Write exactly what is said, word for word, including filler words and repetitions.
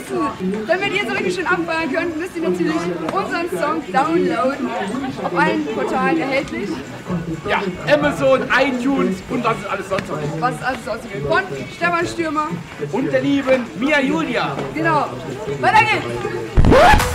ansonsten, damit ihr so richtig schön abfeiern könnt, müsst ihr natürlich unseren Song downloaden. Auf allen Portalen erhältlich. Ja, Amazon, iTunes und was ist alles sonst noch. Was ist alles sonst gibt. Von Stefan Stürmer. Und der lieben Mia Julia. Genau. Weiter geht's.